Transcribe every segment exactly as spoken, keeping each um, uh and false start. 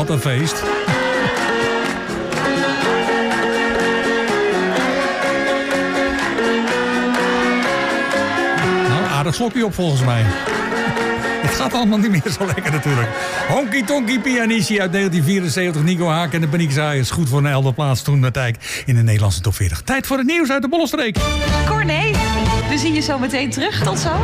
Wat een feest. Nou, aardig slokje op volgens mij. Het gaat allemaal niet meer zo lekker natuurlijk. Honky Tonky Pianici uit negentien vierenzeventig. Nico Haak en de Paniekzaaiers. Goed voor een elfde plaats toen de tijd in de Nederlandse top veertig. Tijd voor het nieuws uit de Bollenstreek. Corné, we zien je zo meteen terug. Tot zo.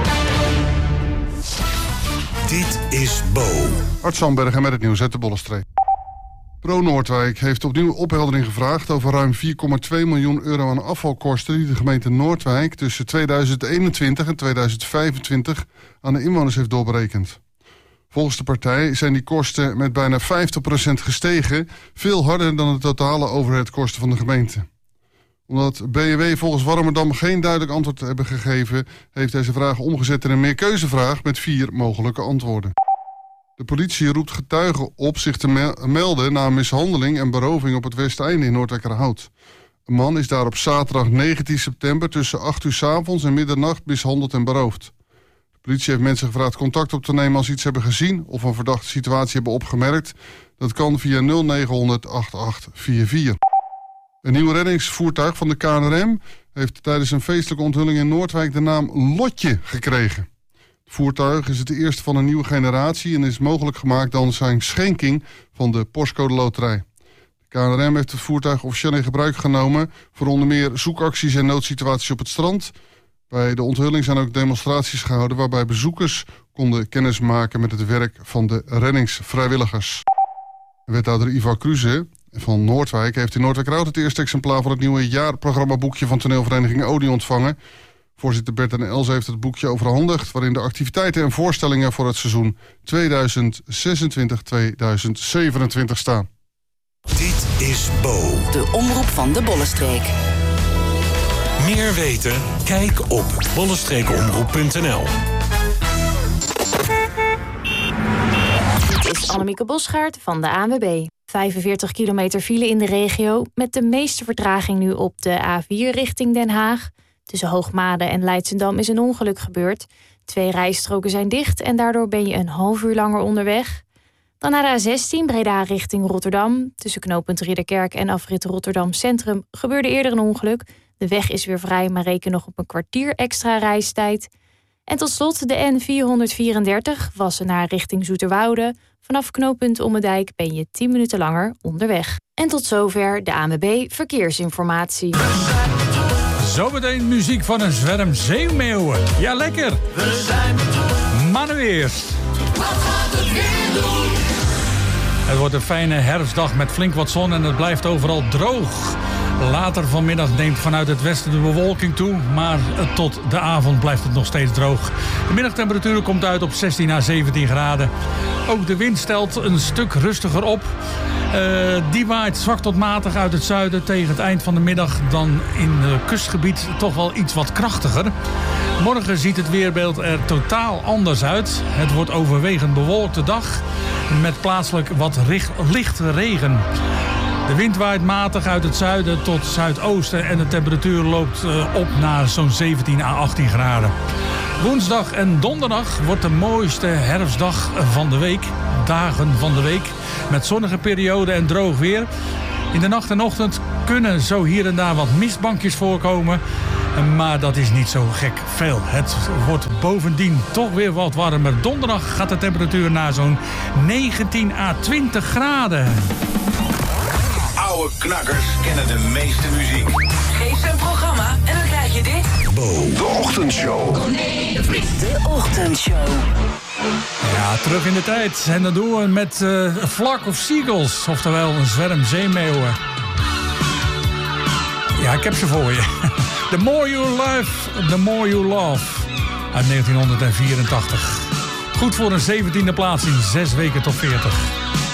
Dit is Bo. Art Sandbergen met het nieuws uit de Bollenstreek. Pro Noordwijk heeft opnieuw opheldering gevraagd over ruim vier komma twee miljoen euro aan afvalkosten die de gemeente Noordwijk tussen tweeduizend eenentwintig en tweeduizend vijfentwintig aan de inwoners heeft doorberekend. Volgens de partij zijn die kosten met bijna vijftig procent gestegen, veel harder dan de totale overheidskosten van de gemeente. Omdat B N W volgens Warmerdam geen duidelijk antwoord hebben gegeven, heeft deze vraag omgezet in een meerkeuzevraag met vier mogelijke antwoorden. De politie roept getuigen op zich te melden na een mishandeling en beroving op het Westeinde in Noordwijkerhout. Een man is daar op zaterdag negentien september tussen acht uur 's avonds en middernacht mishandeld en beroofd. De politie heeft mensen gevraagd contact op te nemen als ze iets hebben gezien of een verdachte situatie hebben opgemerkt. Dat kan via nul negen honderd achtentachtig vierenveertig. Een nieuw reddingsvoertuig van de K N R M heeft tijdens een feestelijke onthulling in Noordwijk de naam Lotje gekregen. Het voertuig is het eerste van een nieuwe generatie en is mogelijk gemaakt dankzij een schenking van de Postcode Loterij. De K N R M heeft het voertuig officieel in gebruik genomen voor onder meer zoekacties en noodsituaties op het strand. Bij de onthulling zijn ook demonstraties gehouden waarbij bezoekers konden kennismaken met het werk van de reddingsvrijwilligers. Wethouder Ivar Kruse van Noordwijk heeft in Noordwijkerhout het eerste exemplaar van het nieuwe jaarprogrammaboekje van toneelvereniging Odi ontvangen. Voorzitter Bert en Els heeft het boekje overhandigd, waarin de activiteiten en voorstellingen voor het seizoen tweeduizend zesentwintig tweeduizend zevenentwintig staan. Dit is Bo. De omroep van de Bollenstreek. Meer weten? Kijk op bollenstreekomroep punt n l. Dit is Annemieke Bosgaard van de A N W B. vijfenveertig kilometer file in de regio, met de meeste vertraging nu op de A vier richting Den Haag. Tussen Hoogmade en Leidschendam is een ongeluk gebeurd. Twee rijstroken zijn dicht en daardoor ben je een half uur langer onderweg. Dan naar de A zestien, Breda richting Rotterdam. Tussen knooppunt Ridderkerk en afrit Rotterdam Centrum gebeurde eerder een ongeluk. De weg is weer vrij, maar reken nog op een kwartier extra reistijd. En tot slot de N vierhonderdvierendertig, Wassenaar richting Zoeterwoude. Vanaf knooppunt Ommedijk ben je tien minuten langer onderweg. En tot zover de A N W B Verkeersinformatie. Zometeen muziek van een zwerm zeemeeuwen. Ja, lekker. We zijn maar nu eerst. Wat gaat het weer doen? Het wordt een fijne herfstdag met flink wat zon en het blijft overal droog. Later vanmiddag neemt vanuit het westen de bewolking toe, maar tot de avond blijft het nog steeds droog. De middagtemperatuur komt uit op zestien à zeventien graden. Ook de wind stelt een stuk rustiger op. Uh, die waait zwak tot matig uit het zuiden tegen het eind van de middag. Dan in het kustgebied toch wel iets wat krachtiger. Morgen ziet het weerbeeld er totaal anders uit. Het wordt overwegend bewolkte dag met plaatselijk wat richt, lichte regen. De wind waait matig uit het zuiden tot zuidoosten en de temperatuur loopt uh, op naar zo'n zeventien à achttien graden. Woensdag en donderdag wordt de mooiste herfstdag van de week. Dagen van de week met zonnige perioden en droog weer. In de nacht en ochtend kunnen zo hier en daar wat mistbankjes voorkomen. Maar dat is niet zo gek veel. Het wordt bovendien toch weer wat warmer. Donderdag gaat de temperatuur naar zo'n negentien à twintig graden. Oude knakkers kennen de meeste muziek. Geef ze een programma en dan krijg je dit. Bo, de ochtendshow. Nee, de ochtendshow. Ja, terug in de tijd. En dat doen we met uh, A Flock of Seagulls. Oftewel een zwerm zeemeeuwen. Ja, ik heb ze voor je. The More You Love, The More You Love. Uit negentien vierentachtig. Goed voor een zeventiende plaats in zes weken top veertig.